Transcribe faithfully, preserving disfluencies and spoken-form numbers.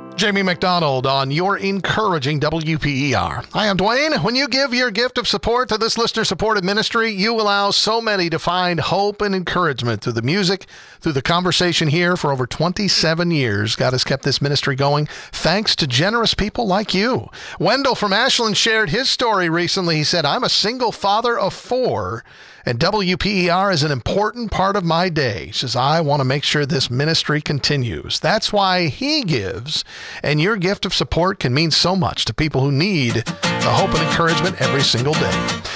Jamie McDonald on your encouraging W P E R. Hi, I'm Dwayne. When you give your gift of support to this listener-supported ministry, you allow so many to find hope and encouragement through the music, through the conversation here for over twenty-seven years. God has kept this ministry going thanks to generous people like you. Wendell from Ashland shared his story recently. He said, I'm a single father of four, and W P E R is an important part of my day. He says, I want to make sure this ministry continues. That's why he gives. And your gift of support can mean so much to people who need the hope and encouragement every single day.